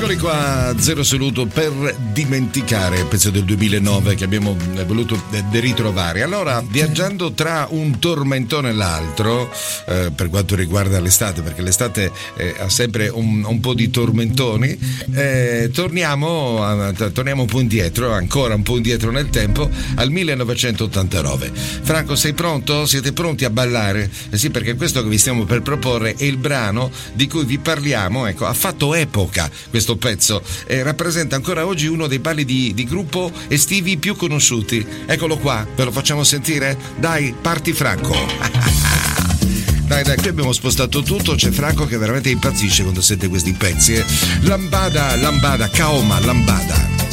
Eccoli qua, Zero Assoluto per dimenticare il pezzo del 2009 che abbiamo voluto ritrovare. Allora, viaggiando tra un tormentone e l'altro, per quanto riguarda l'estate, perché l'estate ha sempre un po' di tormentoni, torniamo un po' indietro, ancora un po' indietro nel tempo, al 1989. Franco, sei pronto? Siete pronti a ballare? Sì, perché questo che vi stiamo per proporre è il brano di cui vi parliamo. Ecco, ha fatto epoca questo pezzo e rappresenta ancora oggi uno dei balli di gruppo estivi più conosciuti. Eccolo qua, ve lo facciamo sentire? Dai, parti Franco. Dai, qui abbiamo spostato tutto, c'è Franco che veramente impazzisce quando sente questi pezzi. Lambada, Kaoma, Lambada.